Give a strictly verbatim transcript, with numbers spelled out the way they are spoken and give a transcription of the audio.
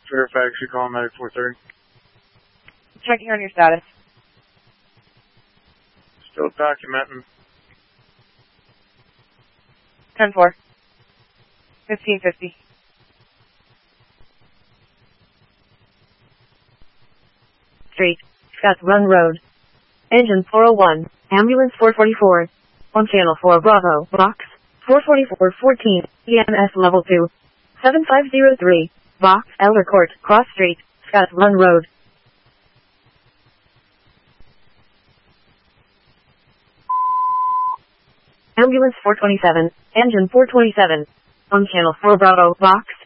Fairfax, you call nine four thirty. Checking on your status. Still documenting. ten four. fifteen fifty. Street, Scotts Run Road. Engine four oh one, Ambulance four forty-four. On Channel four Bravo, Box four forty-four fourteen, E M S Level two. seven five zero three, Box Elder Court, Cross Street, Scotts Run Road. Ambulance four twenty-seven, Engine four twenty-seven. On Channel four Bravo, Box